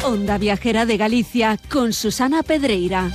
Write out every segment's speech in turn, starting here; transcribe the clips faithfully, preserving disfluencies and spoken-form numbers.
Onda Viajera de Galicia con Susana Pedreira.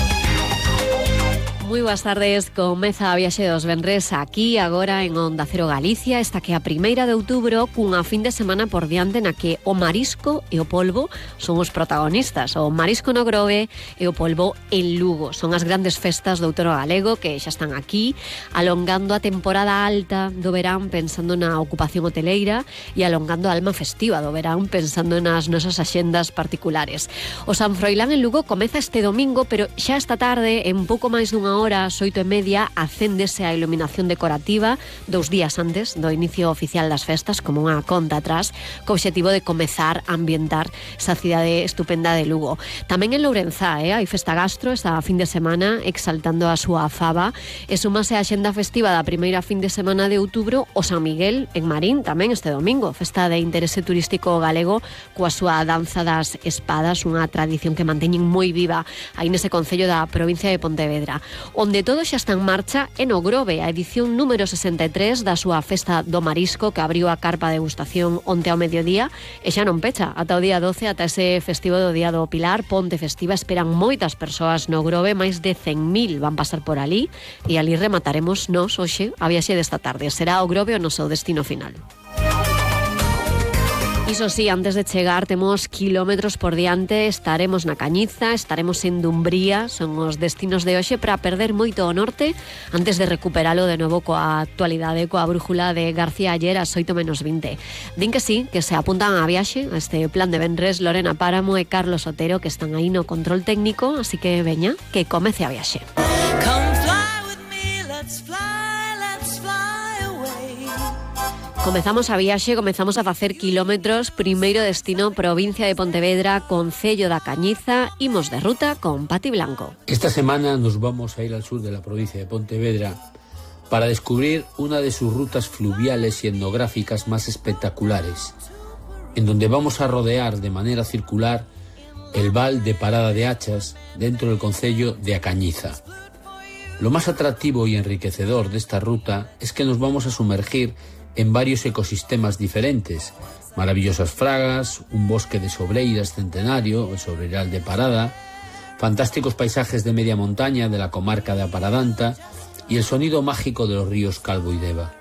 Moi boas tardes, comeza a viaxe dos venres aquí agora en Onda Cero Galicia, esta que a primeira de outubro cunha fin de semana por diante na que o marisco e o polvo son os protagonistas. O marisco no Grove e o polvo en Lugo. Son as grandes festas do outono galego que xa están aquí, alongando a temporada alta do verán pensando na ocupación hoteleira e alongando a alma festiva do verán pensando nas nosas axendas particulares. O San Froilán en Lugo comeza este domingo, pero xa esta tarde, en pouco máis dunha hora, ás oito e media, acéndese a iluminación decorativa dous días antes do inicio oficial das festas, como unha conta atrás, co obxectivo de comezar a ambientar esa cidade estupenda de Lugo. Tamén en Lourenzá, eh, hai festa gastro esta fin de semana, exaltando a súa faba, e sumase a xenda festiva da primeira fin de semana de outubro o San Miguel en Marín, tamén este domingo, festa de interese turístico galego, coa súa danza das espadas, unha tradición que manteñen moi viva aí nese concello da provincia de Pontevedra. Onde todo xa está en marcha é no Grove, a edición número sesenta e tres da súa festa do marisco que abriu a carpa de degustación onte ao mediodía e xa non pecha ata o día doce, ata ese festivo do Día do Pilar, Ponte Festiva. Esperan moitas persoas no Grove, máis de cen mil van pasar por ali e ali remataremos nos hoxe a viaxe desta tarde. Será o Grove o noso destino final. Iso sí, antes de chegar temos kilómetros por diante, estaremos na Cañiza, estaremos en Dumbría, son os destinos de hoxe para perder moito o norte antes de recuperalo de novo coa actualidade, coa brújula de García Ayer ás oito menos vinte. Din que sí, que se apuntan á viaxe, a este plan de venres, Lorena Páramo e Carlos Otero, que están aí no control técnico, así que veña, que comece a viaxe. Come fly with me, let's fly, let's fly away. Comezamos a viaxe, comezamos a facer kilómetros. Primeiro destino, provincia de Pontevedra, concello da Cañiza. Imos de ruta con Pati Blanco. Esta semana nos vamos a ir al sur de la provincia de Pontevedra para descubrir una de sus rutas fluviales y etnográficas más espectaculares, en donde vamos a rodear de manera circular el val de Parada de Achas dentro del concello de A Cañiza. Lo más atractivo y enriquecedor de esta ruta es que nos vamos a sumergir en varios ecosistemas diferentes, maravillosas fragas, un bosque de sobreiras centenario, el sobreiral de Parada, fantásticos paisajes de media montaña de la comarca de Aparadanta y el sonido mágico de los ríos Calvo y Deva.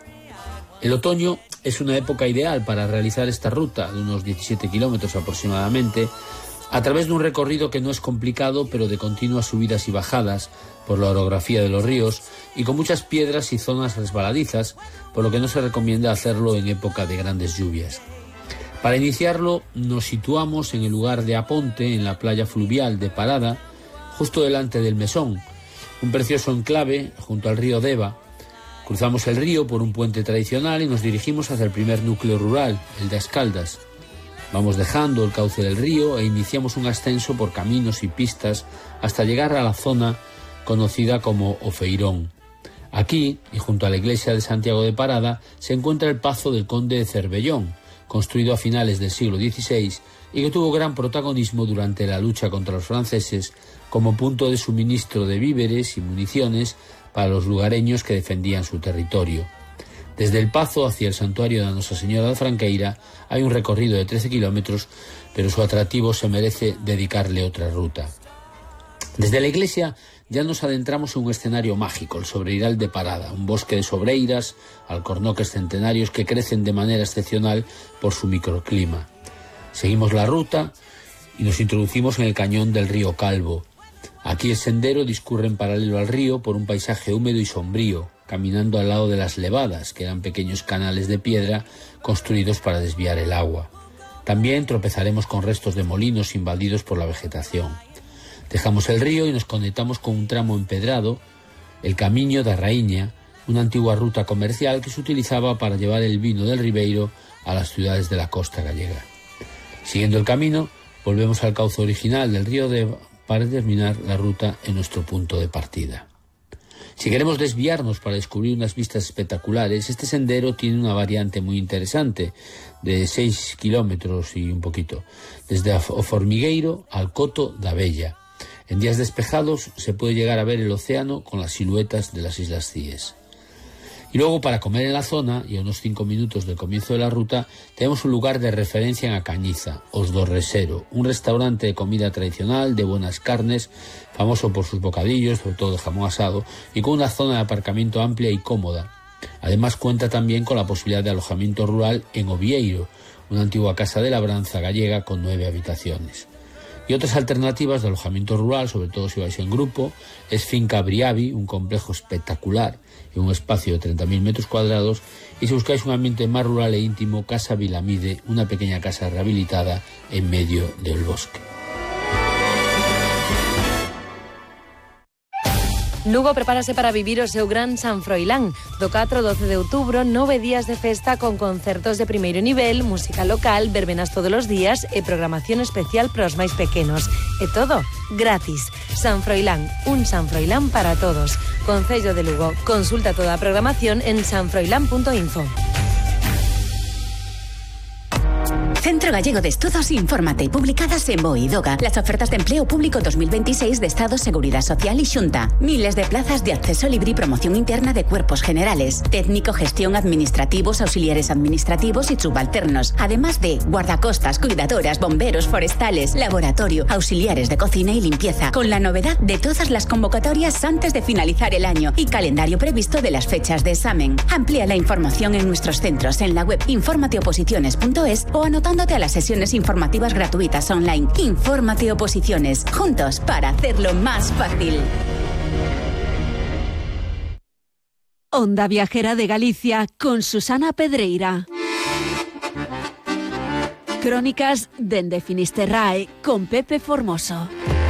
El otoño es una época ideal para realizar esta ruta de unos diecisiete kilómetros aproximadamente, a través de un recorrido que no es complicado, pero de continuas subidas y bajadas por la orografía de los ríos y con muchas piedras y zonas resbaladizas, por lo que no se recomienda hacerlo en época de grandes lluvias. Para iniciarlo nos situamos en el lugar de Aponte, en la playa fluvial de Parada, justo delante del Mesón, un precioso enclave junto al río Deva. Cruzamos el río por un puente tradicional y nos dirigimos hacia el primer núcleo rural, el de Ascaldas. Vamos dejando el cauce del río e iniciamos un ascenso por caminos y pistas hasta llegar a la zona conocida como O Feirón. Aquí, y junto a la iglesia de Santiago de Parada, se encuentra el Pazo del Conde de Cervellón, construido a finales del siglo dieciséis y que tuvo gran protagonismo durante la lucha contra los franceses como punto de suministro de víveres y municiones para los lugareños que defendían su territorio. Desde el Pazo hacia el santuario de Nosa Señora da Franqueira hay un recorrido de trece kilómetros, pero su atractivo se merece dedicarle otra ruta. Desde la iglesia ya nos adentramos en un escenario mágico, el sobreiral de Parada, un bosque de sobreiras, alcornoques centenarios que crecen de manera excepcional por su microclima. Seguimos la ruta y nos introducimos en el cañón del río Calvo. Aquí el sendero discurre en paralelo al río por un paisaje húmedo y sombrío, caminando al lado de las levadas, que eran pequeños canales de piedra construidos para desviar el agua. También tropezaremos con restos de molinos invadidos por la vegetación. Dejamos el río y nos conectamos con un tramo empedrado, el Camiño da Raíña, una antigua ruta comercial que se utilizaba para llevar el vino del Ribeiro a las ciudades de la costa gallega. Siguiendo el camino, volvemos al cauce original del río Deva para terminar la ruta en nuestro punto de partida. Si queremos desviarnos para descubrir unas vistas espectaculares, este sendero tiene una variante muy interesante, de seis kilómetros y un poquito, desde o Formigueiro al Coto da Bella. En días despejados se puede llegar a ver el océano con las siluetas de las Islas Cíes. Y luego, para comer en la zona, y a unos cinco minutos del comienzo de la ruta, tenemos un lugar de referencia en A Cañiza, Os do Resero, un restaurante de comida tradicional, de buenas carnes, famoso por sus bocadillos, sobre todo de jamón asado, y con una zona de aparcamiento amplia y cómoda. Además, cuenta también con la posibilidad de alojamiento rural en Ovieiro, una antigua casa de labranza gallega con nueve habitaciones. Y otras alternativas de alojamiento rural, sobre todo si vais en grupo, es Finca Briavi, un complejo espectacular en un espacio de treinta mil metros cuadrados, y si buscáis un ambiente más rural e íntimo, Casa Vilamide, una pequeña casa rehabilitada en medio del bosque. Lugo prepárase para vivir o seu gran San Froilán. Do catro ao doce de outubro, nove días de festa con concertos de primeiro nivel, música local, verbenas todos os días e programación especial para os máis pequenos. E todo gratis. San Froilán, un San Froilán para todos. Concello de Lugo. Consulta toda a programación en san froilán punto info. Centro Gallego de Estudos, infórmate, publicadas en BOE y DOGA, las ofertas de empleo público dos mil veintiséis de Estado, Seguridad Social y Xunta. Miles de plazas de acceso libre y promoción interna de cuerpos generales, técnico, gestión, administrativos, auxiliares administrativos y subalternos, además de guardacostas, cuidadoras, bomberos, forestales, laboratorio, auxiliares de cocina y limpieza, con la novedad de todas las convocatorias antes de finalizar el año y calendario previsto de las fechas de examen. Amplía la información en nuestros centros en la web informateoposiciones punto es o anotando a las sesiones informativas gratuitas online. Infórmate Oposiciones, juntos para hacerlo más fácil. Onda Viajera de Galicia con Susana Pedreira. Crónicas dende Finisterrae con Pepe Formoso.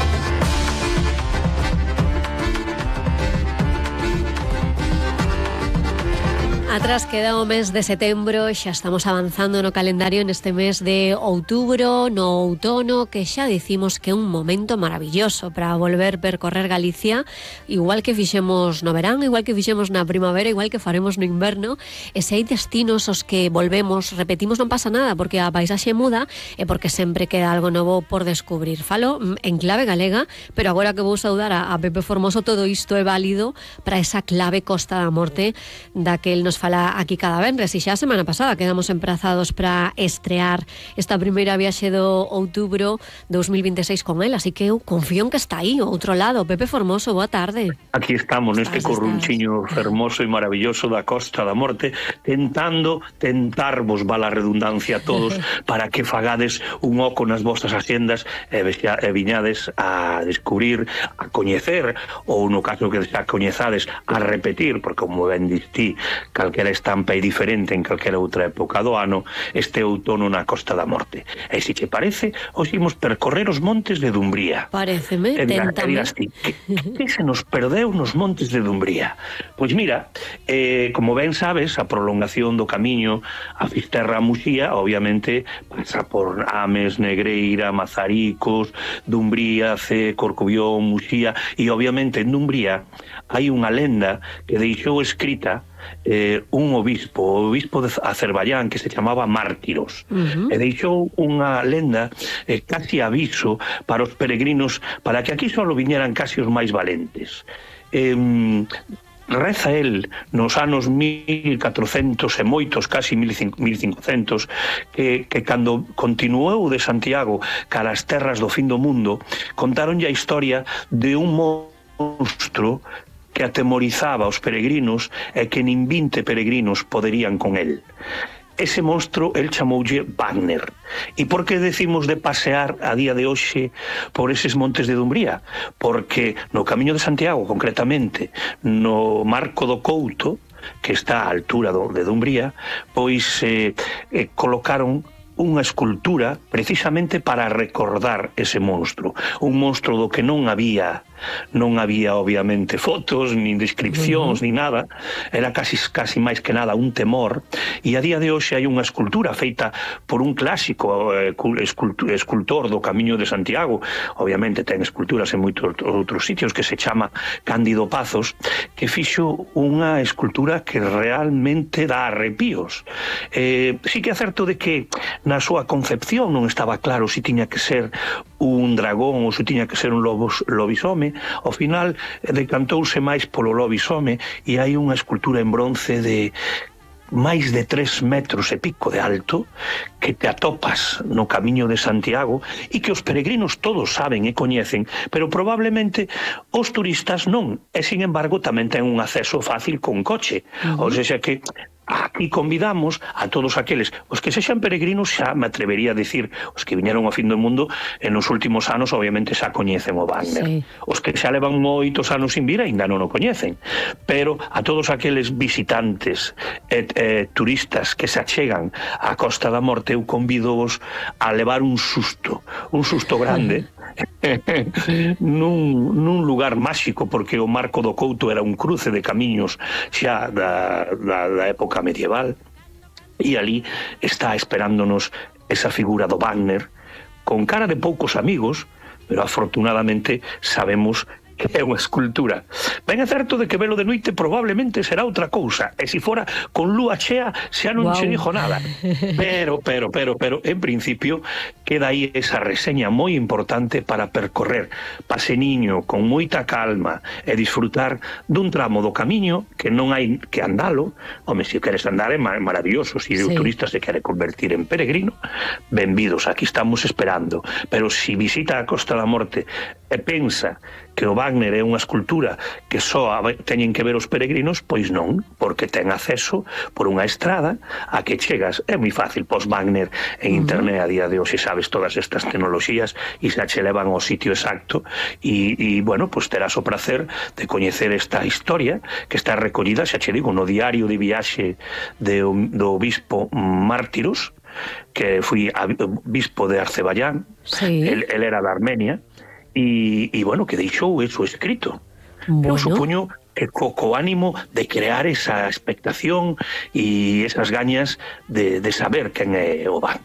Atrás queda o mes de setembro, xa estamos avanzando no calendario neste mes de outubro, no outono, que xa dicimos que é un momento maravilloso para volver percorrer Galicia, igual que fixemos no verán, igual que fixemos na primavera, igual que faremos no inverno. E se hai destinos os que volvemos, repetimos, non pasa nada, porque a paisaxe muda e porque sempre queda algo novo por descubrir. Falo en clave galega, pero agora que vou saudar a, a Pepe Formoso, todo isto é válido para esa clave Costa da Morte da que el nos fala aquí cada venres, e xa a semana pasada quedamos emprazados para estrear esta primeira viaxe do outubro dos mil veintiséis con él, así que eu confío en que está aí, ao outro lado. Pepe Formoso, boa tarde. Aquí estamos, neste corrunchiño fermoso e maravilloso da Costa da Morte, tentando tentarvos, vala a redundancia a todos, para que fagades un oco nas vosas haciendas e viñades a descubrir, a coñecer, ou no caso que xa coñezades, a repetir, porque como ben distí, calquera estampa é diferente en calquera outra época do ano, este outono na Costa da Morte. E se che parece, os imos percorrer os montes de Dumbría. Pareceme, e dirás, téntame. E dirás ti, que, que se nos perdeu nos montes de Dumbría? Pois mira, eh, como ben sabes, a prolongación do camiño a Fisterra a Muxía, obviamente, pasa por Ames, Negreira, Mazaricos, Dumbría, C, Corcubión, Muxía, e obviamente en Dumbría hai unha lenda que deixou escrita eh, un obispo, o obispo de Azerbaiyán, que se chamaba Mártiros. Uh-huh. E deixou unha lenda, eh, casi aviso para os peregrinos, para que aquí solo viñeran casi os máis valentes. Eh, reza el nos anos mil catrocentos e moitos, casi mil cincocentos, que, que cando continuou de Santiago cara as terras do fin do mundo, contaronlle a historia de un monstro que atemorizaba aos peregrinos e que nin vinte peregrinos poderían con el. Ese monstro el chamoulle Wagner. E por que decimos de pasear a día de hoxe por eses montes de Dumbría? Porque no Camiño de Santiago, concretamente, no Marco do Couto, que está á altura do, de Dumbría, pois eh, eh, colocaron unha escultura precisamente para recordar ese monstro. Un monstro do que non había non había obviamente fotos, nin descripcións, uh-huh. nin nada. Era casi, casi máis que nada un temor, e a día de hoxe hai unha escultura feita por un clásico eh, escultor, escultor do Camiño de Santiago, obviamente ten esculturas en moitos outros sitios, que se chama Cándido Pazos, que fixo unha escultura que realmente dá arrepíos. Eh, sí que é certo de que na súa concepción non estaba claro se tiña que ser un dragón ou se tiña que ser un lobos, lobisome. Ao final decantouse máis polo lobisome e hai unha escultura en bronce de máis de tres metros e pico de alto que te atopas no Camiño de Santiago e que os peregrinos todos saben e coñecen, pero probablemente os turistas non, e sin embargo tamén ten un acceso fácil con coche. Uh-huh. Ou seja que aquí convidamos a todos aqueles, os que sexan peregrinos, xa me atrevería a dicir, os que viñeron ao fin do mundo en os últimos anos obviamente xa coñecen o Wagner. Sí. Os que xa levan moitos anos sin vir ainda non o coñecen, pero a todos aqueles visitantes e eh, turistas que se achegan á Costa da Morte, eu convido-vos a levar un susto, un susto grande nun, nun lugar máxico, porque o Marco do Couto era un cruce de camiños xa da, da, da época medieval, e ali está esperándonos esa figura do Wagner con cara de poucos amigos, pero afortunadamente sabemos que é unha escultura. Ben é certo de que velo de noite probablemente será outra cousa, e se fora con lúa chea xa non wow. che dixo nada. Pero, pero, pero, pero, en principio queda aí esa reseña moi importante para percorrer paseniño con moita calma e disfrutar dun tramo do camiño que non hai que andalo. Home, se queres andar é maravilloso, se sí. o turista se quere convertir en peregrino, benvidos, aquí estamos esperando. Pero se visita a Costa da Morte e pensa que o Wagner é unha escultura que só teñen que ver os peregrinos, pois non, porque ten acceso por unha estrada a que chegas. É moi fácil, pos Wagner en uh-huh. internet a día de hoxe, sabes todas estas tecnoloxías e xa che levan ao sitio exacto e, e bueno, pois terás o prazer de coñecer esta historia que está recollida, xa che digo, no diario de viaxe de, do obispo Mártiros, que foi bispo de Azerbaiyán. Sí. el, el era de Armenia. E, e bueno, que deixou eso escrito. Bueno. Eu supoño que co, co ánimo de crear esa expectación e esas gañas de, de saber quen é o Wagner.